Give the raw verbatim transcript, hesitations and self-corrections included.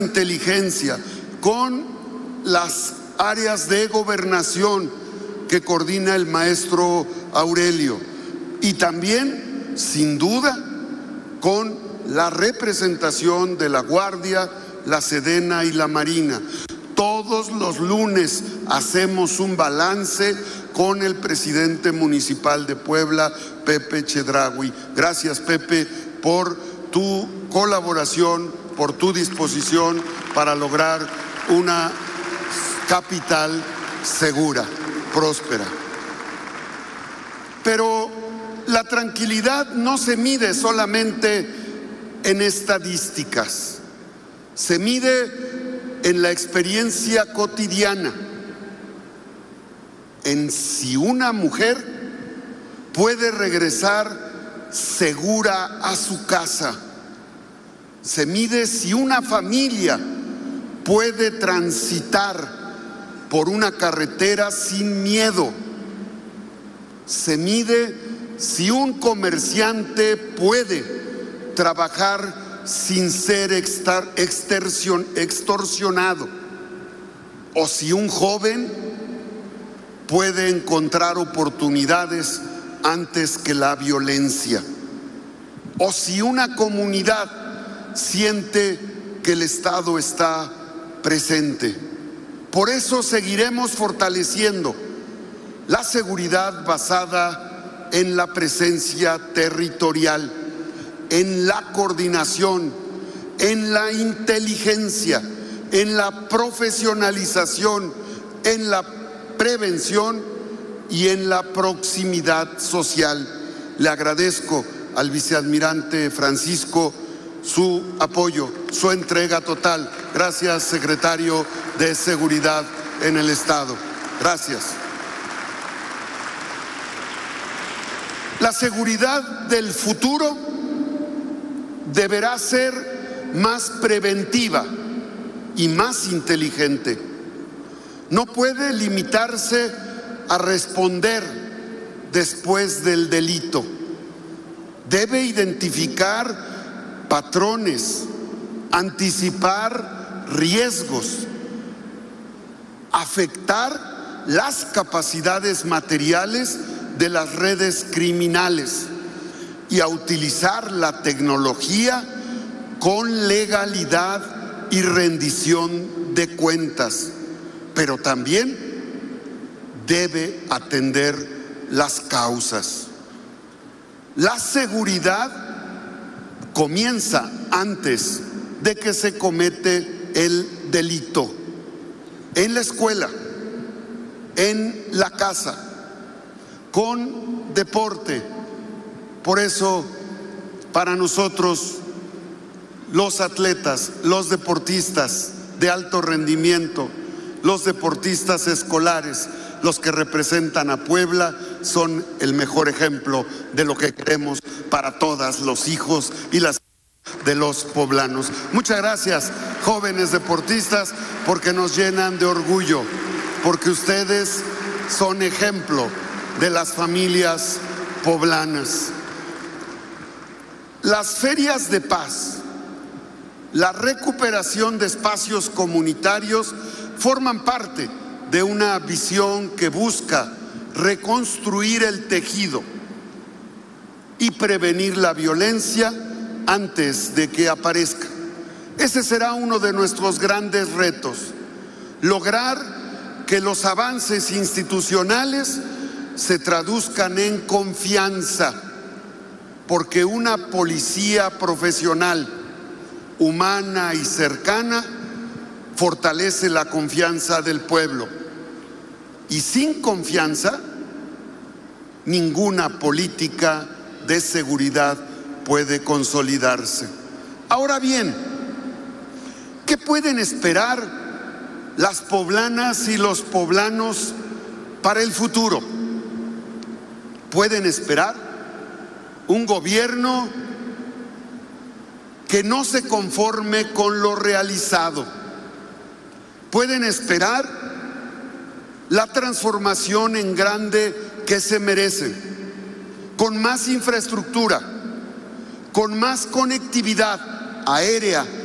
inteligencia, con las áreas de gobernación que coordina el maestro Aurelio, y también, sin duda, con la representación de la Guardia, la Sedena y la Marina. Todos los lunes hacemos un balance con el presidente municipal de Puebla, Pepe Chedraui. Gracias, Pepe, por tu colaboración, por tu disposición para lograr una capital segura, próspera. Pero la tranquilidad no se mide solamente en estadísticas, se mide en la experiencia cotidiana, en si una mujer puede regresar segura a su casa. Se mide si una familia puede transitar por una carretera sin miedo. Se mide si un comerciante puede trabajar sin ser extorsionado, o si un joven puede encontrar oportunidades antes que la violencia, o si una comunidad siente que el Estado está presente. Por eso seguiremos fortaleciendo la seguridad basada en la presencia territorial, en la coordinación, en la inteligencia, en la profesionalización, en la prevención y en la proximidad social. Le agradezco al vicealmirante Francisco su apoyo, su entrega total. Gracias, secretario de Seguridad en el Estado. Gracias. La seguridad del futuro deberá ser más preventiva y más inteligente. No puede limitarse a responder después del delito. Debe identificar patrones, anticipar riesgos, afectar las capacidades materiales de las redes criminales y a utilizar la tecnología con legalidad y rendición de cuentas, pero también debe atender las causas. La seguridad comienza antes de que se comete el delito, en la escuela, en la casa, con deporte. Por eso, para nosotros, los atletas, los deportistas de alto rendimiento, los deportistas escolares, los que representan a Puebla, son el mejor ejemplo de lo que queremos para todos los hijos y las de los poblanos. Muchas gracias, jóvenes deportistas, porque nos llenan de orgullo, porque ustedes son ejemplo de las familias poblanas. Las ferias de paz, la recuperación de espacios comunitarios forman parte de una visión que busca reconstruir el tejido y prevenir la violencia antes de que aparezca. Ese será uno de nuestros grandes retos, lograr que los avances institucionales se traduzcan en confianza, porque una policía profesional, humana y cercana, fortalece la confianza del pueblo. Y sin confianza, ninguna política de seguridad puede consolidarse. Ahora bien, ¿qué pueden esperar las poblanas y los poblanos para el futuro? Pueden esperar un gobierno que no se conforme con lo realizado. Pueden esperar la transformación en grande que se merecen, con más infraestructura, con más conectividad aérea,